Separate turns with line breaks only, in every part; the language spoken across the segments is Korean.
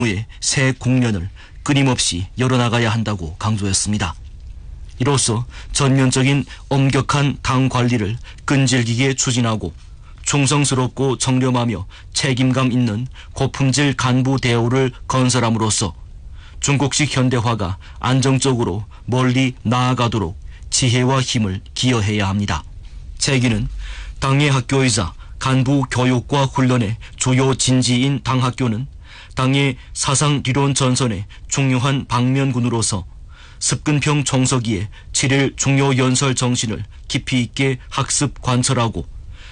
후에 새 국면을 끊임없이 열어나가야 한다고 강조했습니다. 이로써 전면적인 엄격한 당 관리를 끈질기게 추진하고 충성스럽고 정렴하며 책임감 있는 고품질 간부 대우를 건설함으로써 중국식 현대화가 안정적으로 멀리 나아가도록 지혜와 힘을 기여해야 합니다. 체기는 당의 학교이자 간부 교육과 훈련의 주요 진지인 당학교는 당의 사상理론 전선의 중요한 방면군으로서 습근평 총서기의 7일 중요 연설 정신을 깊이 있게 학습 관철하고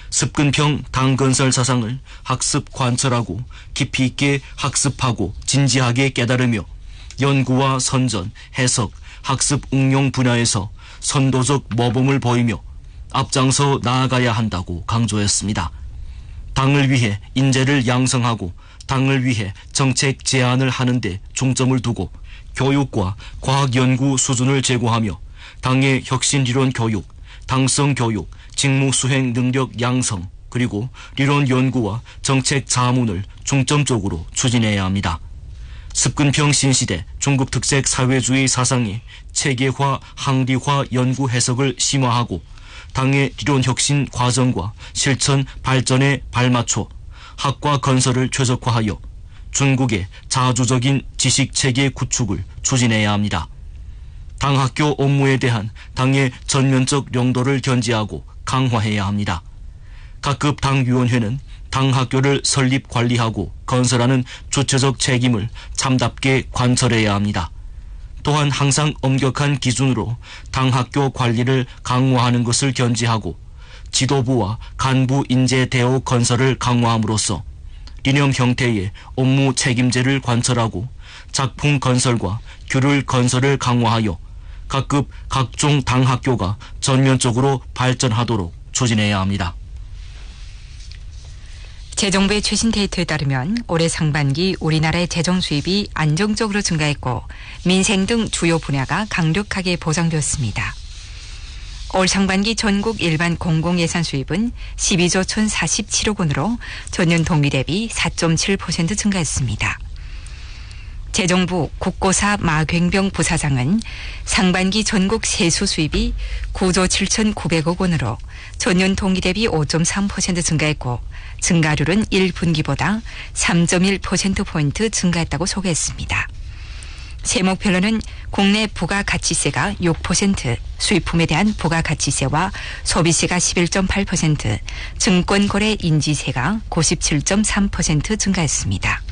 습근평 당건설 사상을 학습 관철하고 깊이 있게 학습하고 진지하게 깨달으며 연구와 선전, 해석, 학습 응용 분야에서 선도적 모범을 보이며 앞장서 나아가야 한다고 강조했습니다. 당을 위해 인재를 양성하고 당을 위해 정책 제안을 하는 데 중점을 두고 교육과 과학 연구 수준을 제고하며 당의 혁신 리론 교육, 당성 교육, 직무 수행 능력 양성, 그리고 리론 연구와 정책 자문을 중점적으로 추진해야 합니다. 습근평 신시대 중국 특색 사회주의 사상의 체계화, 항리화 연구 해석을 심화하고 당의 리론 혁신 과정과 실천 발전에 발맞춰 학과 건설을 최적화하여 중국의 자주적인 지식체계 구축을 추진해야 합니다. 당학교 업무에 대한 당의 전면적 용도를 견지하고 강화해야 합니다. 각급 당위원회는 당학교를 설립 관리하고 건설하는 주체적 책임을 참답게 관철해야 합니다. 또한 항상 엄격한 기준으로 당학교 관리를 강화하는 것을 견지하고 지도부와 간부 인재 대우 건설을 강화함으로써 리념 형태의 업무 책임제를 관철하고 작품 건설과 규율 건설을 강화하여 각급 각종 당학교가 전면적으로 발전하도록 추진해야 합니다.
재정부의 최신 데이터에 따르면 올해 상반기 우리나라의 재정 수입이 안정적으로 증가했고 민생 등 주요 분야가 강력하게 보상되었습니다. 올 상반기 전국 일반 공공예산 수입은 12조 1,047억 원으로 전년 동기 대비 4.7% 증가했습니다. 재정부 국고사 마굉병 부사장은 상반기 전국 세수 수입이 9조 7,900억 원으로 전년 동기 대비 5.3% 증가했고 증가율은 1분기보다 3.1%포인트 증가했다고 소개했습니다. 세목별로는 국내 부가가치세가 6%, 수입품에 대한 부가가치세와 소비세가 11.8%, 증권거래 인지세가 97.3% 증가했습니다.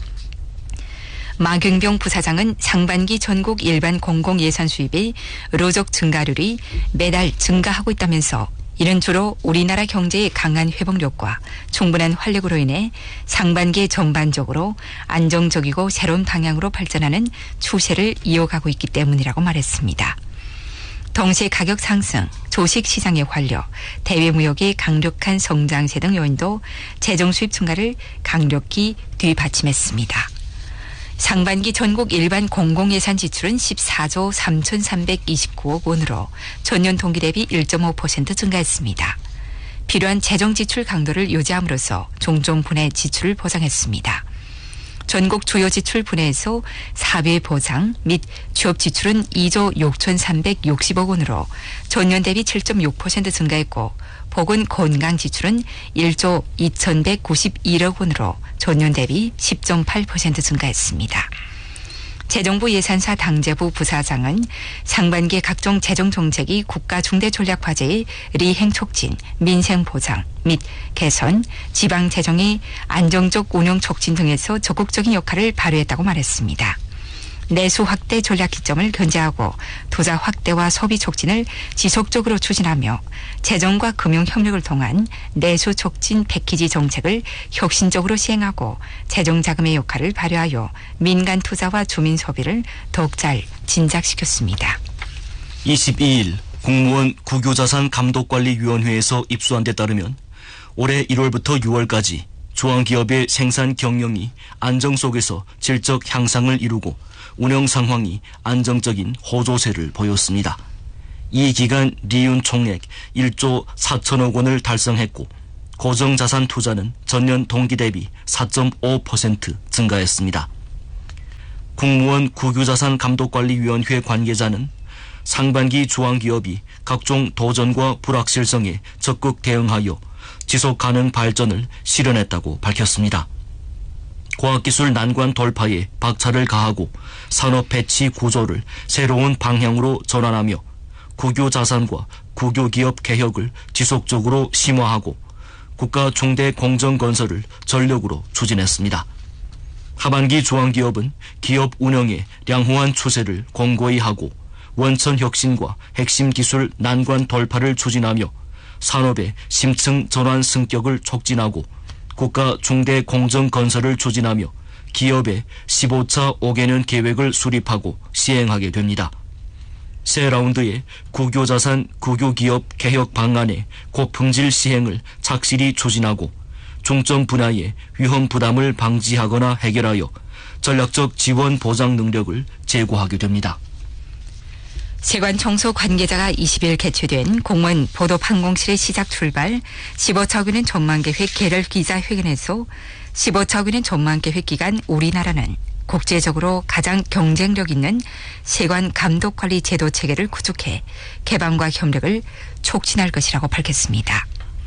마경병 부사장은 상반기 전국 일반 공공예산 수입의 로적 증가율이 매달 증가하고 있다면서 이는 주로 우리나라 경제의 강한 회복력과 충분한 활력으로 인해 상반기 전반적으로 안정적이고 새로운 방향으로 발전하는 추세를 이어가고 있기 때문이라고 말했습니다. 동시에 가격 상승, 조식 시장의 활력, 대외 무역의 강력한 성장세 등 요인도 재정 수입 증가를 강력히 뒷받침했습니다. 상반기 전국 일반 공공예산 지출은 14조 3,329억 원으로 전년 동기 대비 1.5% 증가했습니다. 필요한 재정 지출 강도를 유지함으로써 종종 분해 지출을 보상했습니다. 전국 주요 지출 분해에서 사비 보상 및 취업 지출은 2조 6,360억 원으로 전년 대비 7.6% 증가했고 보건 건강 지출은 1조 2,191억 원으로 전년 대비 10.8% 증가했습니다. 재정부 예산사 당재부 부사장은 상반기 각종 재정 정책이 국가 중대 전략 과제의 리행 촉진, 민생 보장 및 개선, 지방 재정의 안정적 운영 촉진 등에서 적극적인 역할을 발휘했다고 말했습니다. 내수 확대 전략 기점을 견제하고 투자 확대와 소비 촉진을 지속적으로 추진하며 재정과 금융 협력을 통한 내수 촉진 패키지 정책을 혁신적으로 시행하고 재정 자금의 역할을 발휘하여 민간 투자와 주민 소비를 더욱 잘 진작시켰습니다.
22일 국무원 국유자산감독관리위원회에서 입수한 데 따르면 올해 1월부터 6월까지 중앙기업의 생산 경영이 안정 속에서 질적 향상을 이루고 운영 상황이 안정적인 호조세를 보였습니다. 이 기간 리윤 총액 1조 4천억 원을 달성했고 고정자산 투자는 전년 동기 대비 4.5% 증가했습니다. 국무원 국유자산감독관리위원회 관계자는 상반기 중앙기업이 각종 도전과 불확실성에 적극 대응하여 지속가능 발전을 실현했다고 밝혔습니다. 과학기술 난관 돌파에 박차를 가하고 산업 배치 구조를 새로운 방향으로 전환하며 국유자산과 국유기업 개혁을 지속적으로 심화하고 국가 총대 공정건설을 전력으로 추진했습니다. 하반기 중앙기업은 기업 운영의 량호한 추세를 공고히 하고 원천 혁신과 핵심 기술 난관 돌파를 추진하며 산업의 심층 전환 승격을 촉진하고 국가 중대 공정 건설을 추진하며 기업의 15차 5개년 계획을 수립하고 시행하게 됩니다. 새 라운드의 국유자산 국유기업 개혁 방안의 고품질 시행을 착실히 추진하고 중점 분야의 위험 부담을 방지하거나 해결하여 전략적 지원 보장 능력을 제고하게 됩니다.
세관청소 관계자가 20일 개최된 공무원 보도판공실의 시작 출발 15차원의 전망계획 개별 기자회견에서 15차원의 전망계획 기간 우리나라는 국제적으로 가장 경쟁력 있는 세관 감독관리 제도 체계를 구축해 개방과 협력을 촉진할 것이라고 밝혔습니다.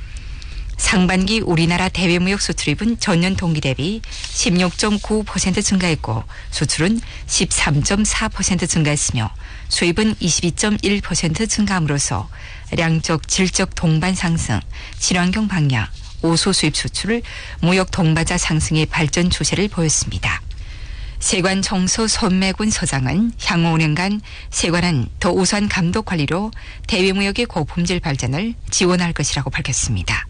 상반기 우리나라 대외무역 수출입은 전년 동기 대비 16.9% 증가했고 수출은 13.4% 증가했으며 수입은 22.1% 증가함으로써 량적 질적 동반 상승, 친환경 방향, 오수 수입 수출을 무역 동반자 상승의 발전 추세를 보였습니다. 세관청소 손매군 서장은 향후 5년간 세관은 더 우수한 감독 관리로 대외무역의 고품질 발전을 지원할 것이라고 밝혔습니다.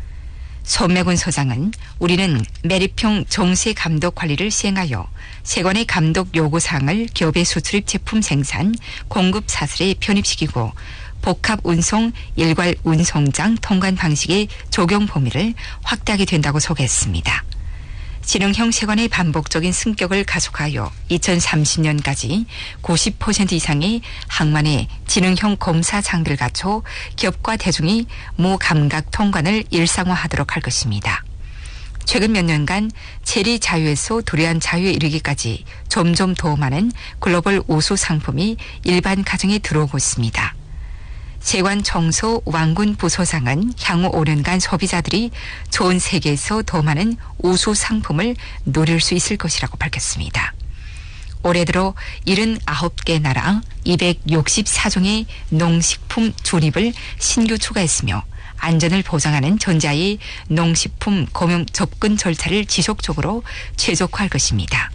손매군 서장은 우리는 매립형 정세 감독 관리를 시행하여 세관의 감독 요구사항을 기업의 수출입 제품 생산, 공급 사슬에 편입시키고 복합 운송, 일괄 운송장 통관 방식의 적용 범위를 확대하게 된다고 소개했습니다. 지능형 세관의 반복적인 승격을 가속하여 2030년까지 90% 이상의 항만의 지능형 검사 장비를 갖춰 기업과 대중이 무감각 통관을 일상화하도록 할 것입니다. 최근 몇 년간 체리 자유에서 두리안 자유에 이르기까지 점점 더 많은 글로벌 우수 상품이 일반 가정에 들어오고 있습니다. 세관청소 왕군 부소장은 향후 5년간 소비자들이 전 세계에서 더 많은 우수 상품을 누릴 수 있을 것이라고 밝혔습니다. 올해 들어 79개 나라 264종의 농식품 조립을 신규 추가했으며 안전을 보장하는 전자의 농식품 검용 접근 절차를 지속적으로 최적화할 것입니다.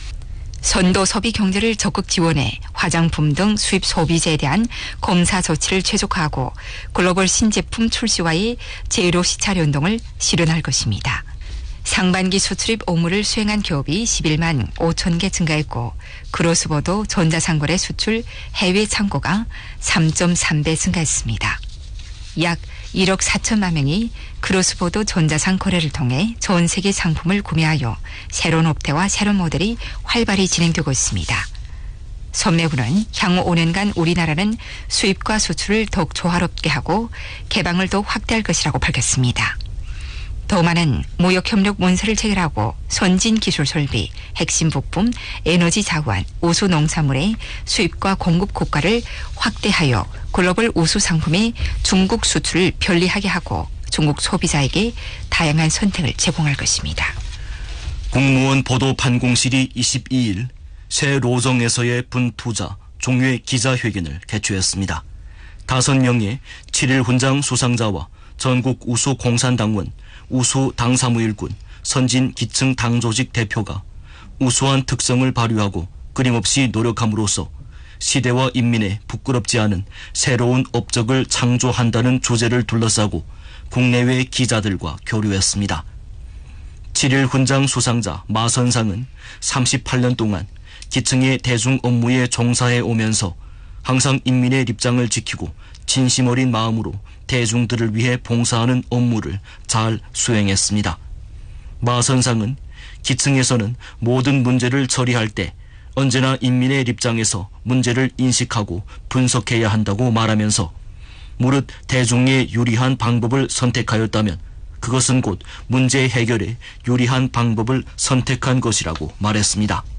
선도 소비 경제를 적극 지원해 화장품 등 수입 소비재에 대한 검사 조치를 최적화하고 글로벌 신제품 출시와의 제로 시찰 연동을 실현할 것입니다. 상반기 수출입 업무를 수행한 기업이 11만 5천 개 증가했고 크로스보도 전자상거래 수출 해외 창고가 3.3배 증가했습니다. 약 1억 4천만 명이 크로스보도 전자상 거래를 통해 전 세계 상품을 구매하여 새로운 업태와 새로운 모델이 활발히 진행되고 있습니다. 손매군은 향후 5년간 우리나라는 수입과 수출을 더욱 조화롭게 하고 개방을 더욱 확대할 것이라고 밝혔습니다. 더 많은 무역협력 문서를 체결하고 선진 기술 설비, 핵심 부품, 에너지 자원, 우수 농산물의 수입과 공급 국가를 확대하여 글로벌 우수 상품의 중국 수출을 편리하게 하고 중국 소비자에게 다양한 선택을 제공할 것입니다.
국무원 보도판공실이 22일 새 로정에서의 분투자 종회 기자회견을 개최했습니다. 5명의 7일 훈장 수상자와 전국 우수 공산당원, 우수 당사무일군, 선진 기층 당조직 대표가 우수한 특성을 발휘하고 끊임없이 노력함으로써 시대와 인민의 부끄럽지 않은 새로운 업적을 창조한다는 주제를 둘러싸고 국내외 기자들과 교류했습니다. 7일 훈장 수상자 마선상은 38년 동안 기층의 대중 업무에 종사해 오면서 항상 인민의 입장을 지키고 진심 어린 마음으로 대중들을 위해 봉사하는 업무를 잘 수행했습니다. 마 선상은 기층에서는 모든 문제를 처리할 때 언제나 인민의 입장에서 문제를 인식하고 분석해야 한다고 말하면서 무릇 대중에 유리한 방법을 선택하였다면 그것은 곧 문제 해결에 유리한 방법을 선택한 것이라고 말했습니다.